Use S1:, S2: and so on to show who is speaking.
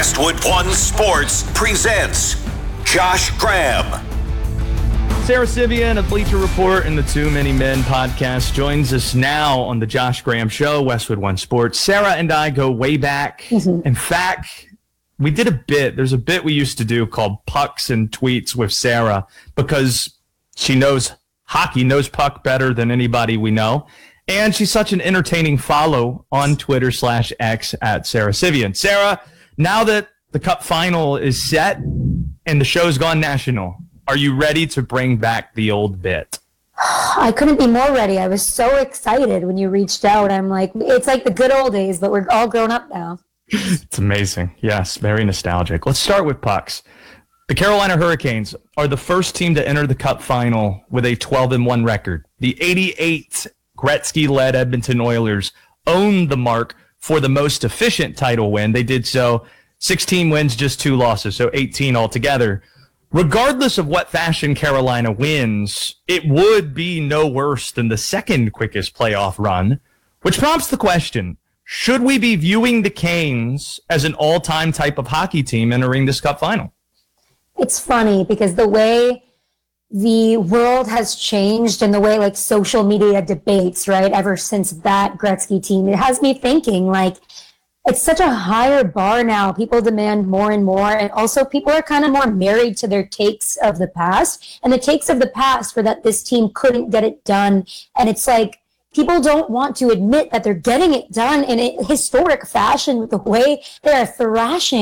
S1: Westwood One Sports presents Josh Graham.
S2: Sarah Civian of Bleacher Report and the Too Many Men podcast joins us now on the Josh Graham Show, Westwood One Sports. Sarah and I go way back. In fact, we did a bit. There's a bit we used to do called Pucks and Tweets with Sarah because she knows hockey, knows puck better than anybody we know. And she's such an entertaining follow on Twitter/X at Sarah Civian. Sarah, now that the Cup final is set and the show's gone national, are you ready to bring back the old bit?
S3: I couldn't be more ready. I was so excited when you reached out. I'm like, it's like the good old days, but we're all grown up now.
S2: It's amazing. Yes, very nostalgic. Let's start with pucks. The Carolina Hurricanes are the first team to enter the Cup final with a 12-1 record. The 88 Gretzky-led Edmonton Oilers owned the mark for the most efficient title win. They did so 16 wins, just 2 losses, so 18 altogether. Regardless of what fashion Carolina wins, it would be no worse than the second quickest playoff run, which prompts the question, should we be viewing the Canes as an all-time type of hockey team entering this Cup final?
S3: It's funny because the way the world has changed and the way like social media debates, right, ever since that Gretzky team, it has me thinking like, it's such a higher bar now. People demand more and more. And also people are kind of more married to their takes of the past. And the takes of the past were that this team couldn't get it done. And it's like people don't want to admit that they're getting it done in a historic fashion with the way they are thrashing